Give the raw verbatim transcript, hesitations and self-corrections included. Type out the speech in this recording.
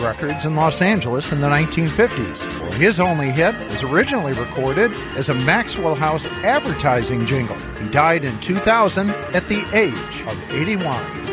records in Los Angeles in the nineteen fifties. Well, his only hit was originally recorded as a Maxwell House advertising jingle. He died in two thousand at the age of eighty-one.